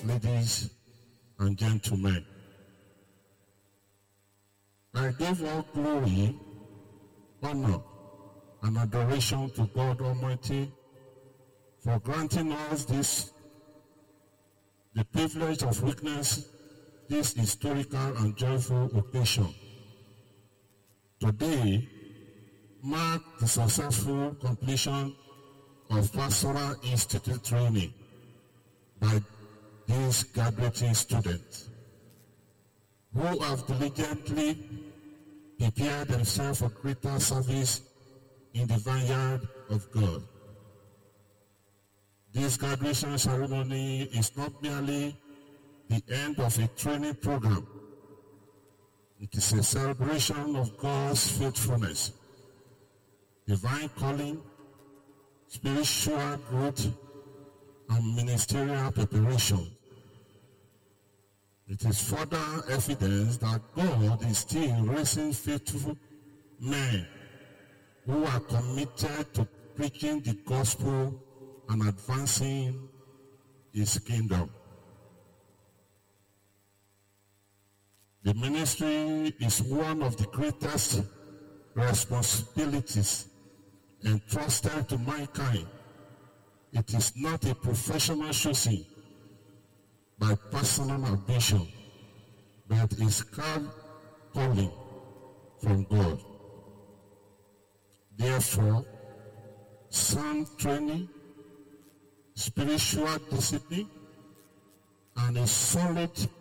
ladies and gentlemen. I give all glory, honor, and adoration to God Almighty for granting us the privilege of witnessing this historical and joyful occasion. Today marks the successful completion of Pastoral Institute training by these graduating students who have diligently prepared themselves for greater service in the vineyard of God. This graduation ceremony is not merely the end of a training program. It is a celebration of God's faithfulness, divine calling, spiritual growth, and ministerial preparation. It is further evidence that God is still raising faithful men who are committed to preaching the gospel and advancing His kingdom. The ministry is one of the greatest responsibilities entrusted to mankind. It is not a professional choosing by personal ambition, but is calling from God. Therefore, sound training, spiritual discipline, and a solid